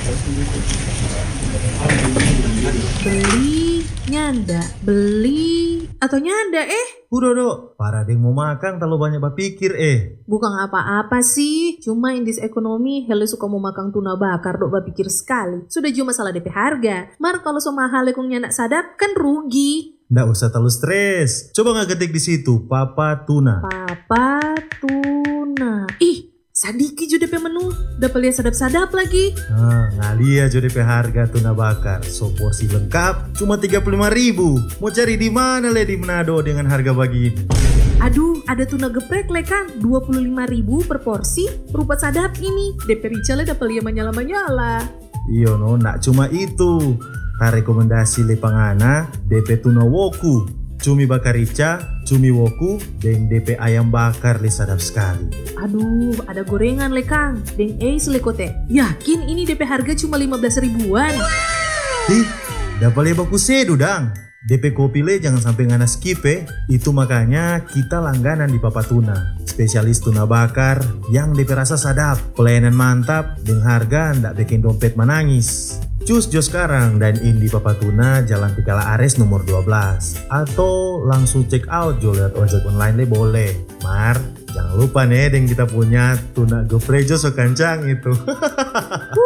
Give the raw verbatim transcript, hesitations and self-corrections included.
Beli, nyanda, beli, atau nyanda eh? Budodo, para deng mau makan terlalu banyak berpikir eh. Bukan apa-apa sih, cuma in this economy hele suka mau makan tuna bakar dok berpikir sekali. Sudah cuma masalah D P harga. Mar kalau so mahal lekung nyanak sadap kan rugi. Nggak usah terlalu stres. Coba nggak ketik di situ, Papa Tuna. Papa Tuna. Ih, sadiki jo D P menu. Dapat lihat sadap-sadap lagi. Nah, ngalia jo D P harga tuna bakar. So porsi lengkap cuma tiga puluh lima ribu. Mau cari di mana le di Manado dengan harga begini? Aduh, ada tuna geprek le Kang. dua puluh lima ribu per porsi. Rupa sadap ini. D P Rica le dapat lihat menyala-menyala. Iyo no, nak cuma itu. Ka rekomendasi le pangana D P tuna woku, cumi bakar rica, cumi woku, dan D P ayam bakar le sadap sekali. Aduh, ada gorengan le Kang. Deng eis le kote. Yakin ini D P harga cuma lima belas ribuan. Ih, dapat le baku sedu dang. D P kopi le jangan sampai ngana skip eh. Itu makanya kita langganan di Papa Tuna. Spesialis tuna bakar yang D P rasa sadap, pelayanan mantap, dengan harga ndak bikin dompet menangis. Cus jo sekarang dan in di Papa Tuna Jalan Tikala Ares nomor dua belas. Atau langsung check out jo lewat ojek online le boleh. Mar, jangan lupa nih dengan kita punya tuna geprek jo so kancang itu.